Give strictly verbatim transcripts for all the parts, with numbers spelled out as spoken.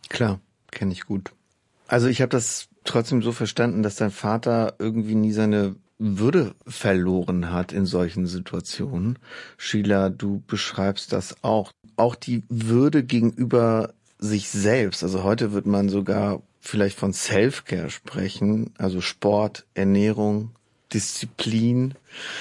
Klar, kenne ich gut. Also ich habe das trotzdem so verstanden, dass dein Vater irgendwie nie seine Würde verloren hat in solchen Situationen. Sheila, du beschreibst das auch. Auch die Würde gegenüber sich selbst. Also heute wird man sogar vielleicht von Self-Care sprechen, also Sport, Ernährung, Disziplin.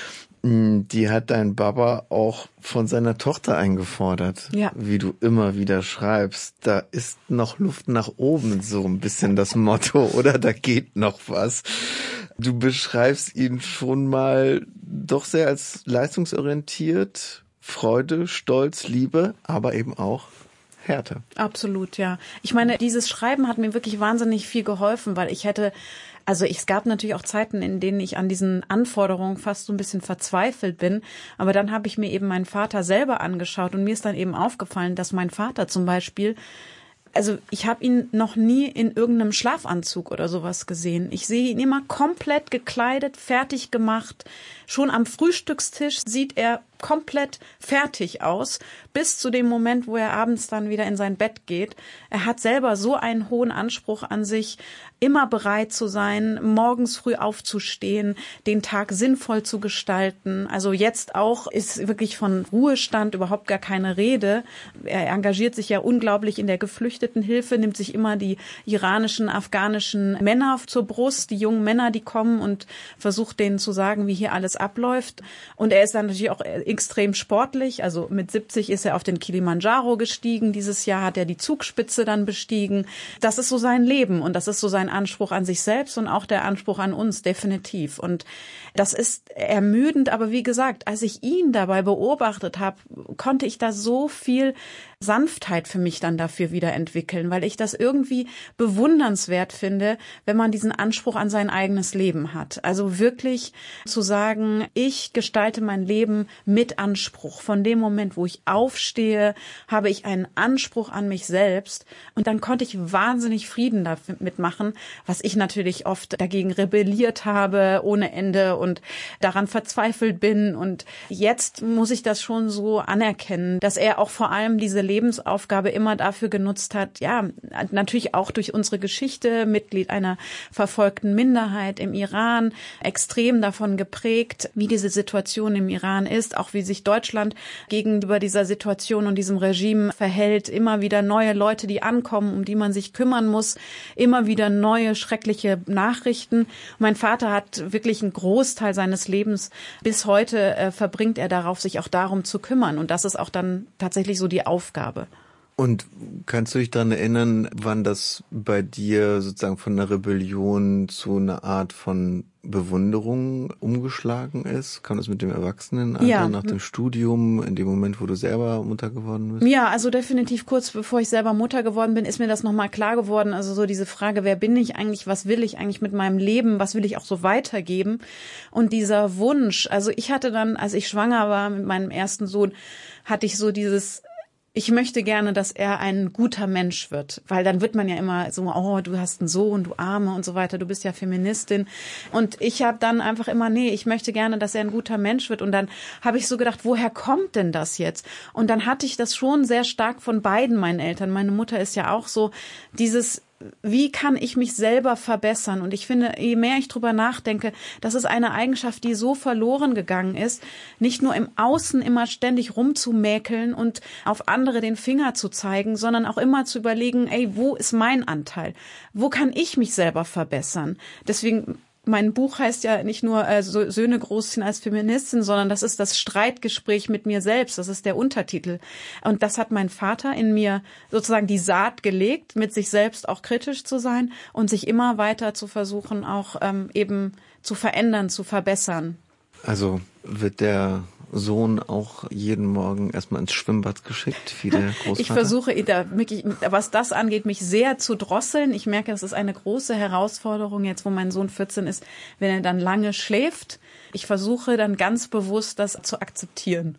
Die hat dein Baba auch von seiner Tochter eingefordert, ja. Wie du immer wieder schreibst. Da ist noch Luft nach oben, so ein bisschen das Motto, oder? Da geht noch was. Du beschreibst ihn schon mal doch sehr als leistungsorientiert, Freude, Stolz, Liebe, aber eben auch Härte. Absolut, ja. Ich meine, dieses Schreiben hat mir wirklich wahnsinnig viel geholfen, weil ich hätte, also es gab natürlich auch Zeiten, in denen ich an diesen Anforderungen fast so ein bisschen verzweifelt bin. Aber dann habe ich mir eben meinen Vater selber angeschaut und mir ist dann eben aufgefallen, dass mein Vater zum Beispiel, also ich habe ihn noch nie in irgendeinem Schlafanzug oder sowas gesehen. Ich sehe ihn immer komplett gekleidet, fertig gemacht. Schon am Frühstückstisch sieht er komplett fertig aus, bis zu dem Moment, wo er abends dann wieder in sein Bett geht. Er hat selber so einen hohen Anspruch an sich, immer bereit zu sein, morgens früh aufzustehen, den Tag sinnvoll zu gestalten. Also jetzt auch ist wirklich von Ruhestand überhaupt gar keine Rede. Er engagiert sich ja unglaublich in der Geflüchtetenhilfe, nimmt sich immer die iranischen, afghanischen Männer zur Brust, die jungen Männer, die kommen, und versucht denen zu sagen, wie hier alles abläuft. Und er ist dann natürlich auch extrem sportlich. Also mit siebzig ist er auf den Kilimanjaro gestiegen. Dieses Jahr hat er die Zugspitze dann bestiegen. Das ist so sein Leben und das ist so sein Anspruch an sich selbst und auch der Anspruch an uns, definitiv. Und das ist ermüdend, aber wie gesagt, als ich ihn dabei beobachtet habe, konnte ich da so viel Sanftheit für mich dann dafür wieder entwickeln, weil ich das irgendwie bewundernswert finde, wenn man diesen Anspruch an sein eigenes Leben hat. Also wirklich zu sagen, ich gestalte mein Leben mit Anspruch. Von dem Moment, wo ich aufstehe, habe ich einen Anspruch an mich selbst, und dann konnte ich wahnsinnig Frieden damit machen, was ich natürlich oft dagegen rebelliert habe ohne Ende und daran verzweifelt bin. Und jetzt muss ich das schon so anerkennen, dass er auch vor allem diese Lebensaufgabe immer dafür genutzt hat, ja, natürlich auch durch unsere Geschichte, Mitglied einer verfolgten Minderheit im Iran, extrem davon geprägt, wie diese Situation im Iran ist, auch wie sich Deutschland gegenüber dieser Situation und diesem Regime verhält, immer wieder neue Leute, die ankommen, um die man sich kümmern muss, immer wieder neue schreckliche Nachrichten. Mein Vater hat wirklich einen Großteil seines Lebens bis heute äh, verbringt er darauf, sich auch darum zu kümmern, und das ist auch dann tatsächlich so die Aufgabe. Und kannst du dich daran erinnern, wann das bei dir sozusagen von einer Rebellion zu einer Art von Bewunderung umgeschlagen ist? Kam das mit dem Erwachsenenalter, ja. nach dem Studium, in dem Moment, wo du selber Mutter geworden bist? Ja, also definitiv kurz bevor ich selber Mutter geworden bin, ist mir das nochmal klar geworden. Also so diese Frage, wer bin ich eigentlich, was will ich eigentlich mit meinem Leben, was will ich auch so weitergeben? Und dieser Wunsch, also ich hatte dann, als ich schwanger war mit meinem ersten Sohn, hatte ich so dieses, ich möchte gerne, dass er ein guter Mensch wird, weil dann wird man ja immer so, oh, du hast einen Sohn, du Arme und so weiter, du bist ja Feministin. Und ich habe dann einfach immer, nee, ich möchte gerne, dass er ein guter Mensch wird. Und dann habe ich so gedacht, woher kommt denn das jetzt? Und dann hatte ich das schon sehr stark von beiden meinen Eltern. Meine Mutter ist ja auch so, dieses, wie kann ich mich selber verbessern? Und ich finde, je mehr ich drüber nachdenke, das ist eine Eigenschaft, die so verloren gegangen ist, nicht nur im Außen immer ständig rumzumäkeln und auf andere den Finger zu zeigen, sondern auch immer zu überlegen, ey, wo ist mein Anteil? Wo kann ich mich selber verbessern? Deswegen, mein Buch heißt ja nicht nur äh, Söhne großziehen als Feministin, sondern das ist das Streitgespräch mit mir selbst. Das ist der Untertitel. Und das hat mein Vater in mir sozusagen die Saat gelegt, mit sich selbst auch kritisch zu sein und sich immer weiter zu versuchen, auch ähm, eben zu verändern, zu verbessern. Also wird der Sohn auch jeden Morgen erstmal ins Schwimmbad geschickt, wie der Großvater? Ich versuche, da wirklich, was das angeht, mich sehr zu drosseln. Ich merke, das ist eine große Herausforderung jetzt, wo mein Sohn vierzehn ist, wenn er dann lange schläft. Ich versuche dann ganz bewusst, das zu akzeptieren.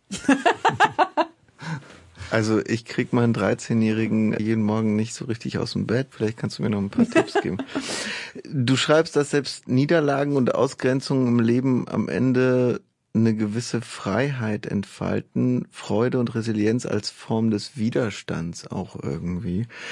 Also ich krieg meinen dreizehnjährigen jeden Morgen nicht so richtig aus dem Bett. Vielleicht kannst du mir noch ein paar Tipps geben. Du schreibst, dass selbst Niederlagen und Ausgrenzungen im Leben am Ende eine gewisse Freiheit entfalten, Freude und Resilienz als Form des Widerstands auch irgendwie.